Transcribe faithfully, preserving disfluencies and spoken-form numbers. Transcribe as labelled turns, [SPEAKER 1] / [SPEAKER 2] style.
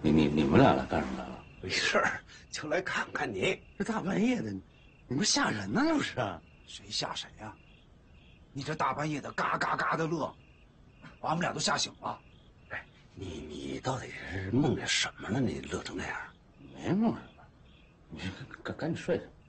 [SPEAKER 1] 你你你们俩来干什么来了？
[SPEAKER 2] 没事儿，就来看看你。
[SPEAKER 1] 这大半夜的，你们吓人呢？这不是？
[SPEAKER 2] 谁吓谁呀？你这大半夜的嘎嘎嘎的乐，把我们俩都吓醒了。
[SPEAKER 1] 哎，你你到底是梦见什么了？你乐成那样？没梦什么，你赶赶紧睡去。